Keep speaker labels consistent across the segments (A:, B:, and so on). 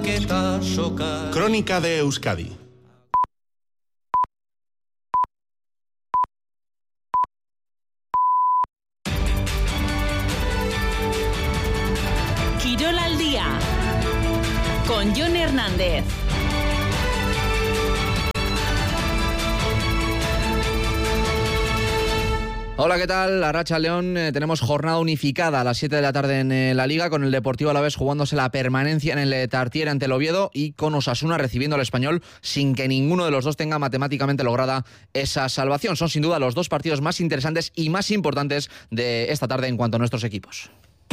A: Crónica de Euskadi.
B: Quirol al día con Jon Hernández.
C: Hola, ¿qué tal? Arratsaldeon, tenemos jornada unificada a las 7 de la tarde en la Liga, con el Deportivo Alavés jugándose la permanencia en el Tartiere ante el Oviedo y con Osasuna recibiendo al Español sin que ninguno de los dos tenga matemáticamente lograda esa salvación. Son sin duda los dos partidos más interesantes y más importantes de esta tarde en cuanto a nuestros equipos.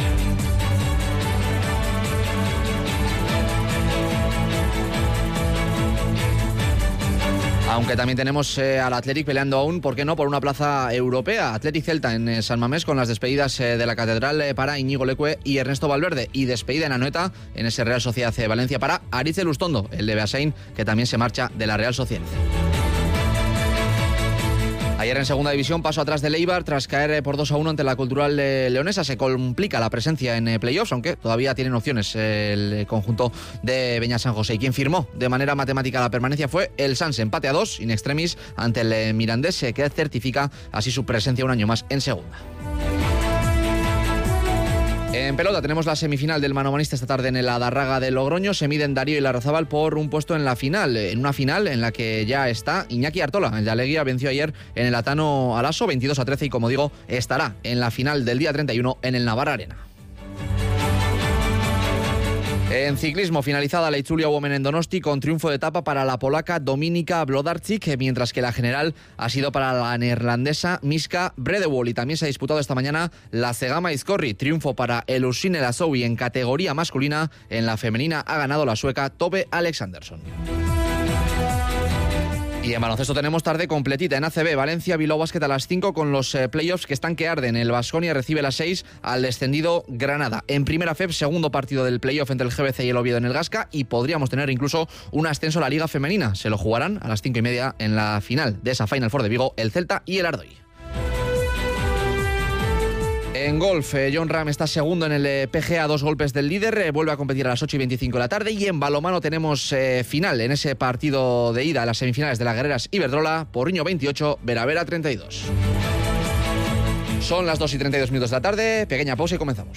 C: Aunque también tenemos al Athletic peleando aún, ¿por qué no?, por una plaza europea. Athletic Celta en San Mamés, con las despedidas de la Catedral para Íñigo Leque y Ernesto Valverde, y despedida en Anoeta en ese Real Sociedad Valencia para Aritz Elustondo, el de Beasain, que también se marcha de la Real Sociedad. Ayer en segunda división, paso atrás del Eibar tras caer por 2-1 ante la Cultural leonesa. Se complica la presencia en playoffs, aunque todavía tienen opciones el conjunto de Beñat San José. Y quien firmó de manera matemática la permanencia fue el Sanse, empate a 2 in extremis ante el Mirandés, que certifica así su presencia un año más en segunda. En pelota tenemos la semifinal del manomanista esta tarde en el Adarraga de Logroño. Se miden Darío y Larrazábal por un puesto en la final, en una final en la que ya está Iñaki Artola. El de Aleguía venció ayer en el Atano Alaso 22-13 y, como digo, estará en la final del día 31 en el Navarra Arena. En ciclismo, finalizada la Itzulia Women en Donosti con triunfo de etapa para la polaca Dominika Blodarczyk, mientras que la general ha sido para la neerlandesa Miska Bredewol. Y también se ha disputado esta mañana la Zegama Izkorri, triunfo para el Ursine Lazoui en categoría masculina. En la femenina ha ganado la sueca Tove Alexandersson. Y en baloncesto tenemos tarde completita en ACB. Valencia, Bilbao Basket a las 5 con los playoffs que están que arden. El Baskonia recibe a las 6 al descendido Granada. En primera FEB, segundo partido del playoff entre el GBC y el Oviedo en el Gasca, y podríamos tener incluso un ascenso a la Liga Femenina. Se lo jugarán a las 5:30 en la final de esa Final Four de Vigo, el Celta y el Ardoi. En golf, Jon Rahm está segundo en el PGA, 2 golpes del líder, vuelve a competir a las 8:25 de la tarde. Y en balonmano tenemos final en ese partido de ida a las semifinales de la Guerreras Iberdrola, Porriño 28, Veravera 32. Son las 2:32 de la tarde, pequeña pausa y comenzamos.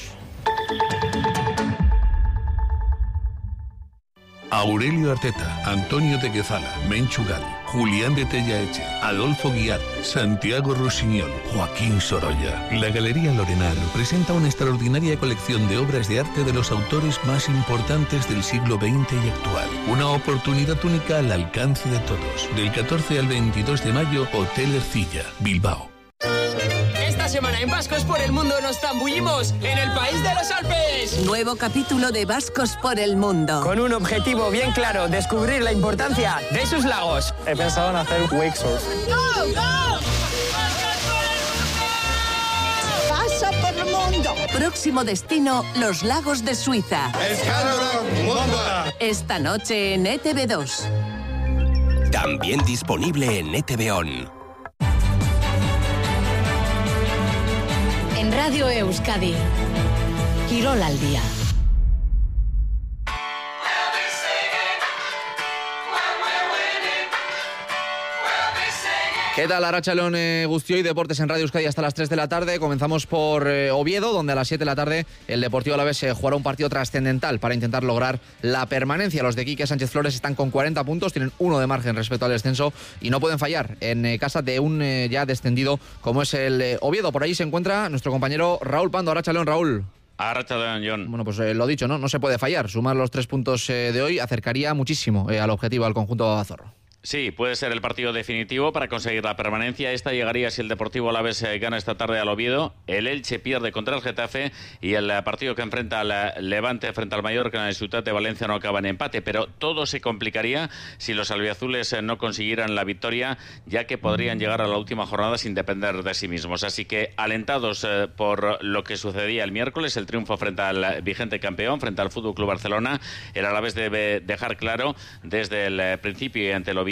D: Aurelio Arteta, Antonio de Guezala, Menchu Gal, Julián de Tellaeche, Adolfo Guiar, Santiago Rossinyol, Joaquín Sorolla. La Galería Lorenar presenta una extraordinaria colección de obras de arte de los autores más importantes del siglo XX y actual. Una oportunidad única al alcance de todos. Del 14 al 22 de mayo, Hotel Ercilla, Bilbao.
E: Esta semana en Vascos por el Mundo nos zambullimos en el país de los Alpes.
F: Nuevo capítulo de Vascos por el Mundo.
E: Con un objetivo bien claro, descubrir la importancia de sus lagos.
G: He pensado en hacer wake surf.
H: ¡Go, go! ¡Paso por el mundo!
F: Próximo destino, los lagos de Suiza. Esta noche en ETV2.
I: También disponible en ETV On.
B: En Radio Euskadi, Quirol al día.
C: ¿Qué tal, Arratsaldeon Guztioi? Deportes en Radio Euskadi hasta las 3 de la tarde. Comenzamos por Oviedo, donde a las 7 de la tarde el Deportivo Alavés jugará un partido trascendental para intentar lograr la permanencia. Los de Quique Sánchez Flores están con 40 puntos, tienen 1 de margen respecto al descenso y no pueden fallar en casa de un ya descendido como es el Oviedo. Por ahí se encuentra nuestro compañero Raúl Pando. Arratsaldeon, Raúl.
J: Arratsaldeon, Jon.
C: Bueno, pues lo dicho, no se puede fallar. Sumar los 3 puntos de hoy acercaría muchísimo al objetivo, al conjunto azorro.
J: Sí, puede ser el partido definitivo para conseguir la permanencia. Esta llegaría si el Deportivo Alavés gana esta tarde al Oviedo, el Elche pierde contra el Getafe y el partido que enfrenta al Levante frente al Mallorca en el Ciutat de Valencia no acaba en empate. Pero todo se complicaría si los albiazules no consiguieran la victoria, ya que podrían llegar a la última jornada sin depender de sí mismos. Así que alentados por lo que sucedía el miércoles, el triunfo frente al vigente campeón, frente al FC Barcelona, el Alavés debe dejar claro desde el principio y ante el Oviedo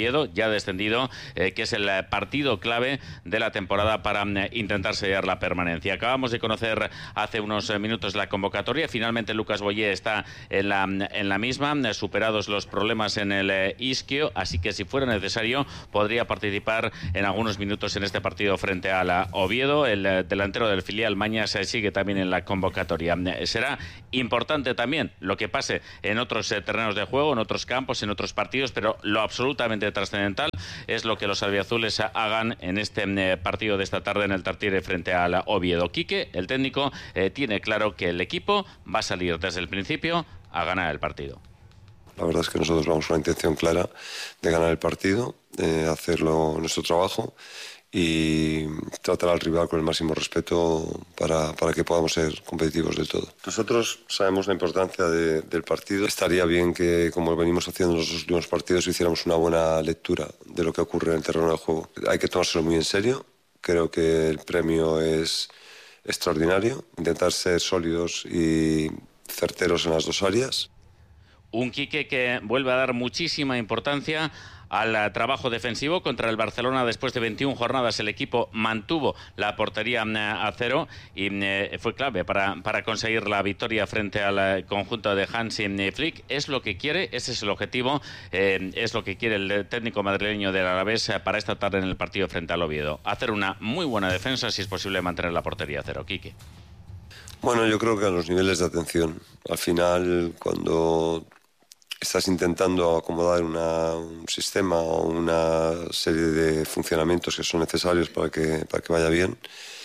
J: Oviedo, ya descendido, que es el partido clave de la temporada para intentar sellar la permanencia. Acabamos de conocer hace unos minutos la convocatoria. Finalmente Lucas Boyé está en la misma, superados los problemas en el isquio, así que si fuera necesario podría participar en algunos minutos en este partido frente a la Oviedo. El delantero del filial Mañas sigue también en la convocatoria. Será importante también lo que pase en otros terrenos de juego, en otros campos, en otros partidos, pero lo absolutamente trascendental es lo que los albiazules hagan en este partido de esta tarde en el Tartiere frente a la Oviedo. Quique, el técnico, tiene claro que el equipo va a salir desde el principio a ganar el partido.
G: La verdad es que nosotros vamos con una intención clara de ganar el partido, de hacerlo nuestro trabajo y tratar al rival con el máximo respeto para que podamos ser competitivos del todo. Nosotros sabemos la importancia del partido. Estaría bien que, como venimos haciendo en los últimos partidos, hiciéramos una buena lectura de lo que ocurre en el terreno de juego. Hay que tomárselo muy en serio. Creo que el premio es extraordinario. Intentar ser sólidos y certeros en las dos áreas.
J: Un Quique que vuelve a dar muchísima importancia al trabajo defensivo contra el Barcelona. Después de 21 jornadas el equipo mantuvo la portería a cero y fue clave para conseguir la victoria frente al conjunto de Hansi Flick. Es lo que quiere, ese es el objetivo, es lo que quiere el técnico madrileño del Alavés para esta tarde en el partido frente al Oviedo. Hacer una muy buena defensa, si es posible mantener la portería a cero. Quique.
G: Bueno, yo creo que a los niveles de atención. Al final, cuando estás intentando acomodar un sistema o una serie de funcionamientos que son necesarios para que vaya bien,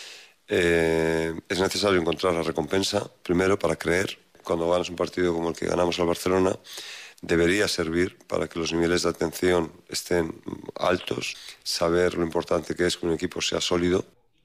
G: es necesario encontrar la recompensa, primero para creer. Cuando ganas un partido como el que ganamos al Barcelona, debería servir para que los niveles de atención estén altos, saber lo importante que es que un equipo sea sólido.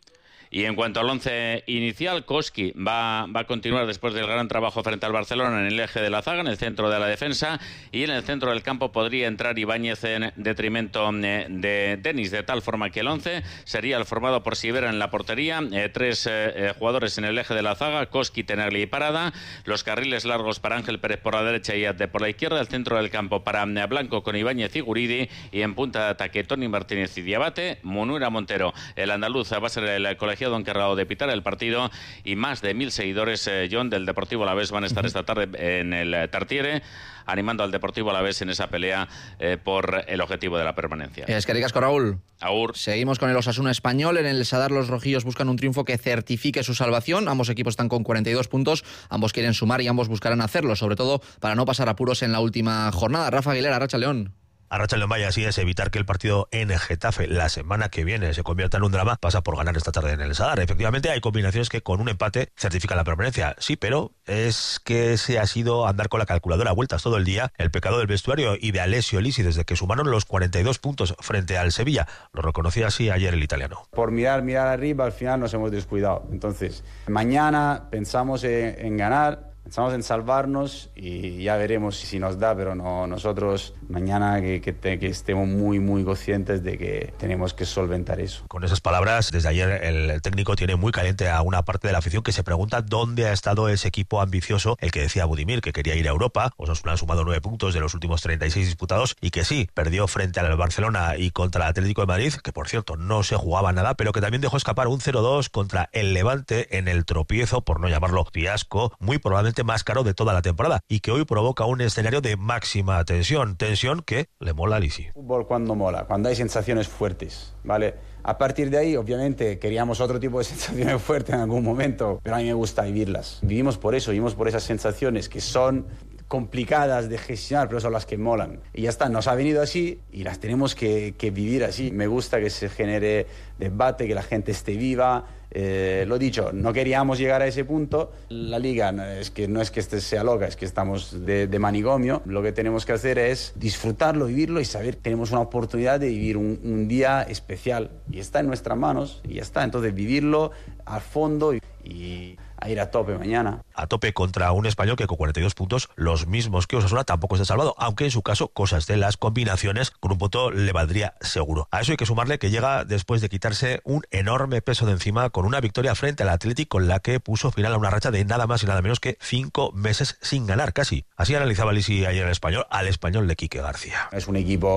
J: Y en cuanto al once inicial, Koski va a continuar después del gran trabajo frente al Barcelona en el eje de la zaga, en el centro de la defensa, y en el centro del campo podría entrar Ibáñez en detrimento de Denis, de tal forma que el once sería el formado por Sivera en la portería, tres jugadores en el eje de la zaga, Koski, Tenagli y Parada, los carriles largos para Ángel Pérez por la derecha y Adde por la izquierda, el centro del campo para Blanco con Ibáñez y Guridi, y en punta de ataque Toni Martínez y Diabate, Munura Montero. El andaluz va a ser el colegiado encargado de pitar el partido, y más de 1000 seguidores, John, del Deportivo Alavés van a estar esta tarde en el Tartiere animando al Deportivo Alavés en esa pelea por el objetivo de la permanencia.
C: Es que ricasco, Raúl.
J: Agur.
C: Seguimos con el Osasuna español. En el Sadar los rojillos buscan un triunfo que certifique su salvación. Ambos equipos están con 42 puntos, ambos quieren sumar y ambos buscarán hacerlo, sobre todo para no pasar apuros en la última jornada. Rafa Aguilera, Arracha León.
K: Arracha León, así es, evitar que el partido en Getafe la semana que viene se convierta en un drama, pasa por ganar esta tarde en el Sadar. Efectivamente, hay combinaciones que con un empate certifican la permanencia. Sí, pero es que se ha sido andar con la calculadora a vueltas todo el día el pecado del vestuario y de Alessio Lisi desde que sumaron los 42 puntos frente al Sevilla. Lo reconocía así ayer el italiano.
L: Por mirar arriba, al final nos hemos descuidado. Entonces, mañana pensamos en ganar, pensamos en salvarnos y ya veremos si nos da, pero no, nosotros mañana que estemos muy conscientes de que tenemos que solventar eso.
K: Con esas palabras, desde ayer el técnico tiene muy caliente a una parte de la afición que se pregunta dónde ha estado ese equipo ambicioso, el que decía Budimir que quería ir a Europa. Osasuna ha sumado 9 puntos de los últimos 36 disputados y que sí, perdió frente al Barcelona y contra el Atlético de Madrid, que por cierto no se jugaba nada, pero que también dejó escapar un 0-2 contra el Levante en el tropiezo, por no llamarlo fiasco, muy probablemente más caro de toda la temporada y que hoy provoca un escenario de máxima tensión que le mola a Lisi.
L: Fútbol cuando mola, cuando hay sensaciones fuertes, ¿vale? A partir de ahí, obviamente, queríamos otro tipo de sensaciones fuertes en algún momento, pero a mí me gusta vivirlas. Vivimos por eso, vivimos por esas sensaciones que son complicadas de gestionar, pero son las que molan. Y ya está, nos ha venido así y las tenemos que vivir así. Me gusta que se genere debate, que la gente esté viva. Lo dicho, no queríamos llegar a ese punto. La liga no es que sea loca, es que estamos de manicomio. Lo que tenemos que hacer es disfrutarlo, vivirlo y saber que tenemos una oportunidad de vivir un día especial y está en nuestras manos y ya está. Entonces vivirlo al fondo y a ir a tope mañana.
K: A tope contra un Español que con 42 puntos, los mismos que Osasuna, tampoco se ha salvado, aunque en su caso cosas de las combinaciones con un punto le valdría seguro. A eso hay que sumarle que llega después de quitarse un enorme peso de encima con una victoria frente al Atlético con la que puso final a una racha de nada más y nada menos que 5 meses sin ganar casi. Así analizaba Lisi ayer al Español de Quique García.
L: Es un equipo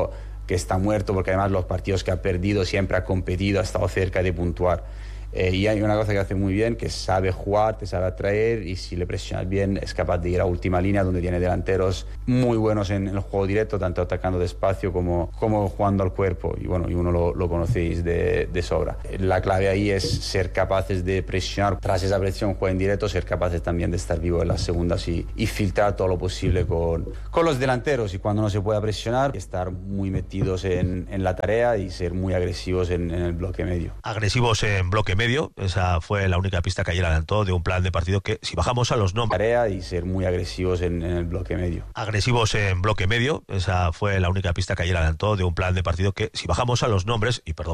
L: que está muerto, porque además los partidos que ha perdido siempre ha competido, ha estado cerca de puntuar. Y hay una cosa que hace muy bien, que sabe jugar, te sabe atraer, y si le presionas bien es capaz de ir a última línea, donde tiene delanteros muy buenos en el juego directo, tanto atacando despacio como jugando al cuerpo, y bueno, y uno lo conocéis de sobra. La clave ahí es ser capaces de presionar, tras esa presión, juego en directo, ser capaces también de estar vivo en las segundas y filtrar todo lo posible con los delanteros, y cuando no se pueda presionar, estar muy metidos en la tarea y ser muy agresivos en el bloque medio.
K: Agresivos en bloque medio. Esa fue la única pista que ayer adelantó de un plan de partido que, si bajamos a los nombres...
L: Tarea y ser muy agresivos en el bloque medio.
K: Agresivos en bloque medio. Esa fue la única pista que ayer adelantó de un plan de partido que, si bajamos a los nombres, y perdón